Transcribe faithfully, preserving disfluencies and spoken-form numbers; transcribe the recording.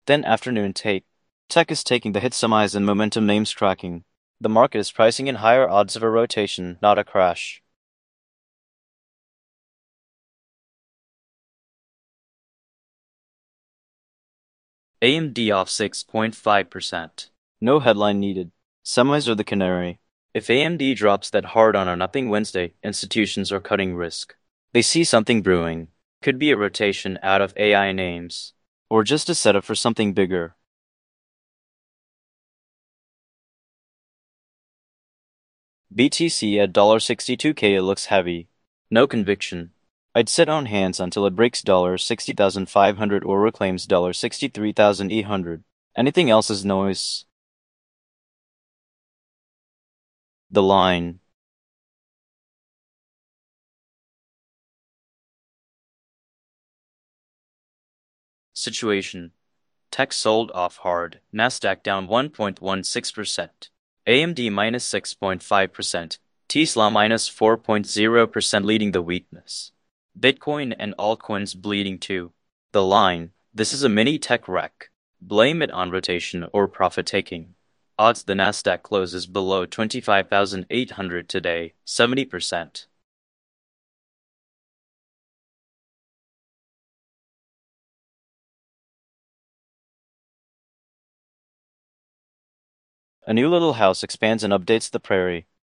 Then afternoon take. Tech is taking the hit, semis and momentum names tracking. The market is pricing in higher odds of a rotation, not a crash. A M D off six point five percent. No headline needed. Semis are the canary. If A M D drops that hard on a nothing Wednesday, institutions are cutting risk. They see something brewing. Could be a rotation out of A I names. Or just a setup for something bigger. B T C at sixty-two K, it looks heavy. No conviction. I'd sit on hands until it breaks sixty thousand five hundred or reclaims sixty-three thousand eight hundred. Anything else is noise. The line. Situation. Tech sold off hard. Nasdaq down one point one six percent. A M D minus six point five percent. Tesla minus four point zero percent leading the weakness. Bitcoin and altcoins bleeding too. The line. This is a mini tech wreck. Blame it on rotation or profit taking. Odds the Nasdaq closes below twenty-five thousand eight hundred today, seventy percent. A new little house expands and updates the prairie.